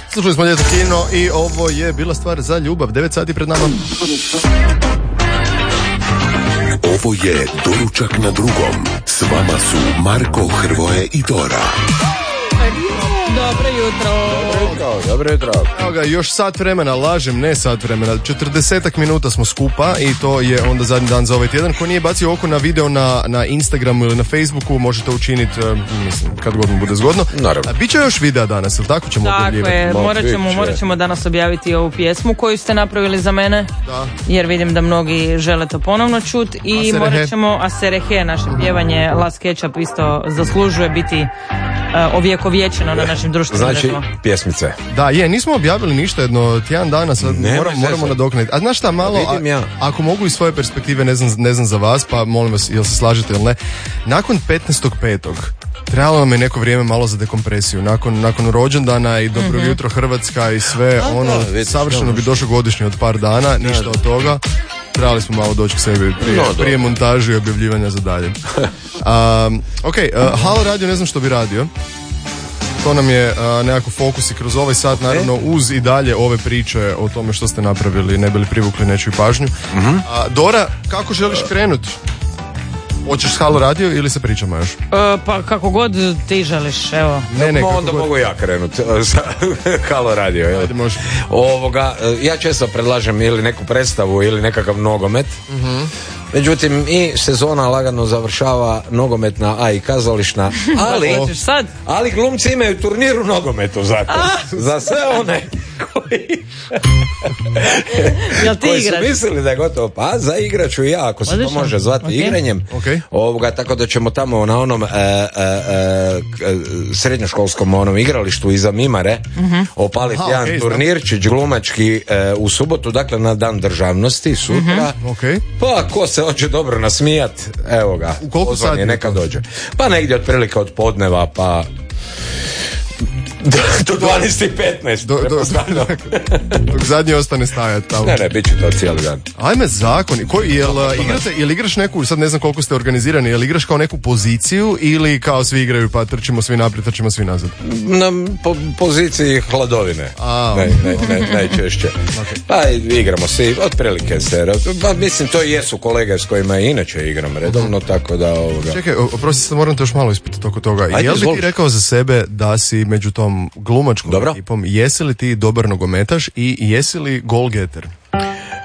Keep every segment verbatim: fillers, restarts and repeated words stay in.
Slušali smo Ljeto kino i ovo je bila stvar za ljubav. devet sati pred nama. Ovo je Doručak na drugom. S vama su Marko, Hrvoje i Dora. Dobro jutro. Dobro jutro, dobro jutro. Evo ga, još sat vremena, lažem, ne sat vremena, četrdesetak minuta smo skupa i to je onda zadnji dan za ovaj tjedan. Ko nije bacio oko na video na, na Instagramu ili na Facebooku, možete učiniti, mislim, kad god mu bude zgodno. Naravno. A bit će još videa danas, ili tako ćemo objavljivati? Tako je, morat ćemo, morat ćemo danas objaviti ovu pjesmu koju ste napravili za mene, da. Jer vidim da mnogi žele to ponovno čut i Aserehe. morat ćemo, Aserehe, naše pjevanje Las Ketchup isto zaslužuje biti uh, ovjekovječeno na našim društvenim Znači, mrežama. pjesmice. Da, je, nismo objavili ništa jedno tjedan dana, sad Ne, moram, ne moramo znam. nadoknaditi. A znaš šta, malo, Vidim ja. a, ako mogu iz svoje perspektive, ne znam, ne znam za vas, pa molim vas, jel se slažete ili ne, nakon petnaestog petog trebalo nam je neko vrijeme malo za dekompresiju. Nakon, nakon rođendana i Dobro Mm-hmm. jutro Hrvatska i sve, A, ono, da, vidiš, savršeno da, bi došao godišnji od par dana, ništa od toga. Trebali smo malo doći k sebi prije, No, dobro. prije montaže i objavljivanja za dalje. Um, ok, uh, Halo Radio ne znam što bi radio. To nam je uh, nekako fokus i kroz ovaj sat, naravno uz i dalje ove priče o tome što ste napravili, ne bili privukli nečiju pažnju. Mm-hmm. A, Dora, kako želiš krenuti? Hoćeš s Halo Radio ili se pričamo još? Uh, pa kako god ti želiš, evo. Ne, ne, Ma kako onda god. mogu ja krenuti sa Halo Radio. Jel? Ajde, može. Ovoga, ja često predlažem ili neku predstavu ili nekakav nogomet. Međutim, i sezona lagano završava, nogometna, a i kazališna, ali, Hoćeš sad? ali glumci imaju turnir u nogometu zato. Za sve one koji, Jel ti koji su igraš? mislili da je gotovo. Pa za igrat ću ja, ako se to Odlično. može zvati Ok. igranjem. Ok. Ovoga, tako da ćemo tamo na onom e, e, e, srednjoškolskom onom igralištu iza Mimare opaliti Aha, jedan ok, znam. turnirčić glumački e, u subotu, dakle na dan državnosti sutra. Ok. Pa ko se hoće dobro nasmijat, evo ga, U koliko pozvan sati je, je neka to? dođe. Pa negdje otprilike od podneva pa do, do dvanaest i petnaest. Do, do, pretpostavljam. dok zadnji ostane stajati tamo. Ne, ne, bit će to cijeli dan. Ajme zakoni, koji, jel, igrate, jel igraš neku, sad ne znam koliko ste organizirani, jel igraš kao neku poziciju ili kao svi igraju pa trčimo svi naprijed, trčimo svi nazad? Na po, poziciji hladovine. A, ne, ne, ne, najčešće. Pa igramo svi, otprilike se. Pa mislim, to i jesu kolege s kojima i inače igram redovno, tako da ovoga. Čekaj, o- oprosti se, moram te još malo ispitati oko toga. Ajde, Jel bi ti izvoli. rekao za sebe da si među tom glumačkom Dobro. ekipom, jesi li ti dobar nogometaš i jesi li goal-getter? E,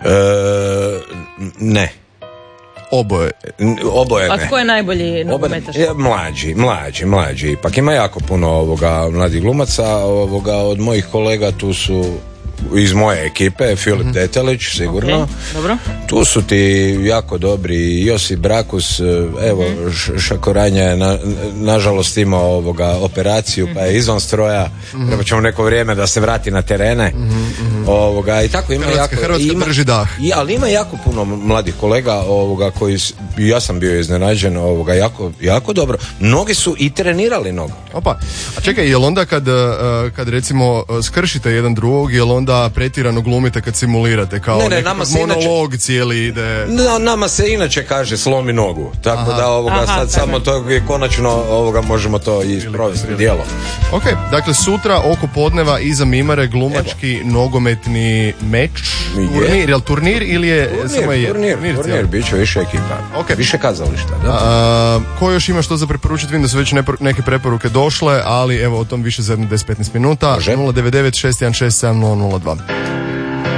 ne. Oboje. N- Oboje A ne. tko je najbolji Oboje- nogometaš? Ja, mlađi, mlađi, mlađi. Ipak ima jako puno ovoga mladih glumaca, ovoga od mojih kolega tu su iz moje ekipe, Filip Detelić, sigurno. Ok, dobro. Tu su ti jako dobri Josip Brakus, evo Š- Šakoranja je na, nažalost imao ovoga operaciju pa je izvan stroja, treba ćemo neko vrijeme da se vrati na terene. Ovoga, i tako ima Hrvatska- jako, Hrvatska ima, drži dah. i, ali ima jako puno mladih kolega ovoga koji s- i ja sam bio iznenađen ovoga jako, jako dobro. Mnogi su i trenirali nogu. Opa, a čekaj, jel onda kad, uh, kad recimo uh, skršite jedan drugog, jel onda pretjerano glumite kad simulirate, kao Ne, ne, nekakav nama se inače- monolog cijeli ide... Na, nama se inače kaže slomi nogu, tako Aha. da ovoga Aha, sad tako. samo to je konačno ovoga možemo to i provesti u djelo. Ok, dakle sutra oko podneva iza Mimare glumački nogometni meč, Je. turnir, jel turnir ili je samo Turnir, je turnir, cijeli? turnir, bit će više ekipa, Ok. više kazališta, da. A, ko još ima što za preporučiti? Vidim da su već nepor- neke preporuke došle, ali evo o tom više za jedno deset do petnaest minuta. Može. nula devet devet šest jedan šest sedam nula nula dva.